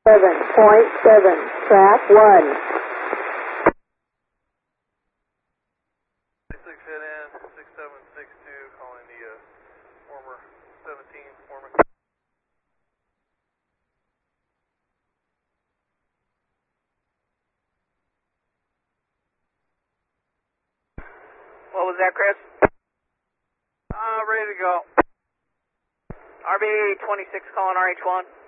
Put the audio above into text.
7.7, track 1. 6 head in, 6762, calling the former 17, former. What was that, Chris? Ready to go. RB 26 calling RH1.